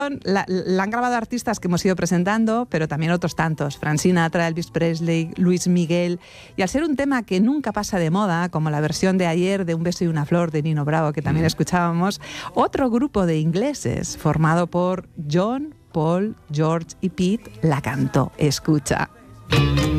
La han grabado artistas que hemos ido presentando, pero también otros tantos. Frank Sinatra, Elvis Presley, Luis Miguel. Y al ser un tema que nunca pasa de moda, como la versión de ayer de Un beso y una flor de Nino Bravo, que también escuchábamos, otro grupo de ingleses formado por John, Paul, George y Pete la cantó. Escucha.